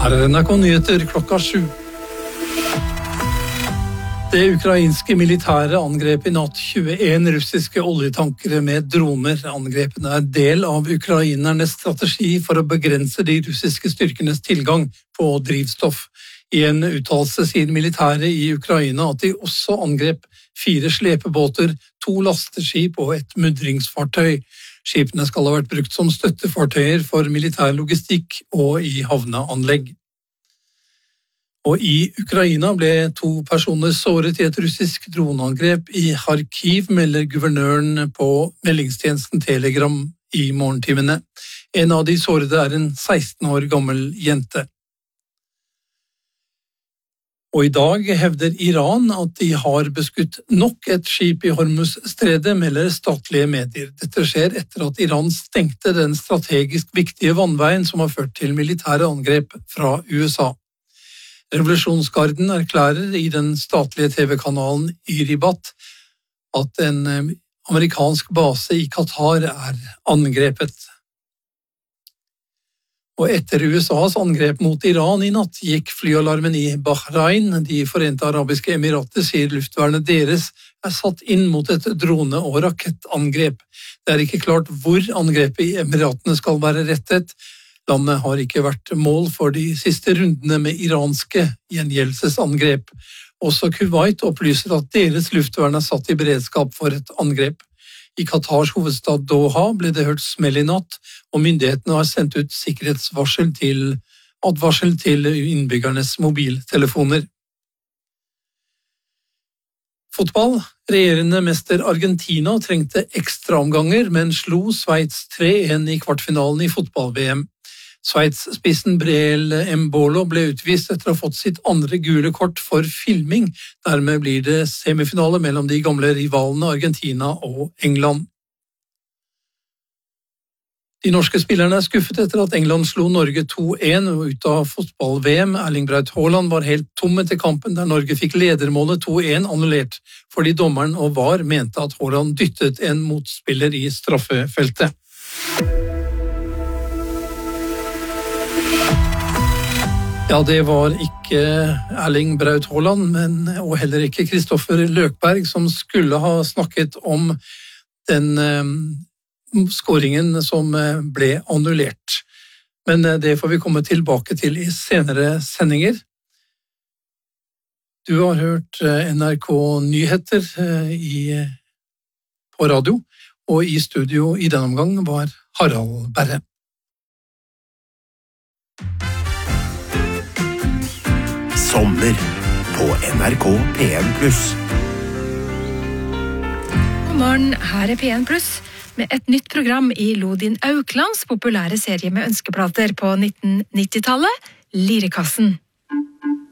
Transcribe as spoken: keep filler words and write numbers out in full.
Her er N R K Nyheter klokka sju. Det ukrainske militære angrep i natt tjueen russiske oljetankere med droner. Angrepene er del av ukrainernes strategi for å begrense de russiske styrkenes tilgang på drivstoff. I en uttalelse sier militæret i Ukraina at de også angrep fire slepebåter, to lasteskip og et mudringsfartøy. Skipene skal ha vært brukt som støttefartøyer for militær logistikk og i havneanlegg. Og i Ukraina ble to personer såret i et russisk droneangrep i Kharkiv, melder guvernøren på meldingstjenesten Telegram i morgentimene. En av de sårede er en seksten år gammel jente. Og i dag hevder Iran at de har beskutt nok et skip i Hormuz-stredet, melder statlige medier. Dette skjer etter at Iran stengte den strategisk viktige vannveien som har ført til militære angrep fra U S A. Revolusjonsgarden erklærer i den statlige T V-kanalen Iribat at en amerikansk base i Qatar er angrepet. Og etter U S A's angrep mot Iran i natt gikk flyalarmen i Bahrain. De forente arabiske emirater sier luftvernet deres er satt inn mot et drone- og rakettangrep. Det er ikke klart hvor angrepet i emiratene skal være rettet. Landet har ikke vært mål for de siste rundene med iranske gjengjeldelsesangrep. Også Kuwait opplyser at deres luftvern er satt i beredskap for et angrep. I Qatars hovedstad Doha ble det hørt smell i natt, og myndighetene har sendt ut sikkerhetsvarsel til advarsel til innbyggernes mobiltelefoner. Fotball. Regjerende mester Argentina trengte ekstraomganger, men slo Sveits tre-en i kvartfinalen i fotball-V M. Sveits-spissen Breel Embolo ble utvist etter å ha fått sitt andre gule kort for filming. Dermed blir det semifinale mellom de gamle rivalene Argentina og England. De norske spillerne er skuffet etter at England slo Norge to-en ut av fotball-V M. Erling Braut Haaland var helt tom etter kampen der Norge fikk ledermålet to-en annullert, fordi dommeren og V A R mente at Haaland dyttet en motspiller i straffefeltet. Ja, det var ikke Erling Braut Haaland, men, og heller ikke Kristoffer Løkberg, som skulle ha snakket om den eh, skåringen som ble annullert. Men eh, det får vi komme tilbake til i senere sendinger. Du har hørt eh, N R K Nyheter eh, i, på radio, og i studio i denne omgang var Harald Berre. Sommer på N R K P en pluss. God morgen, her er P en pluss med et nytt program i Lodin Auklands populære serie med ønskeplater på nitten nittitallet, Lirekassen.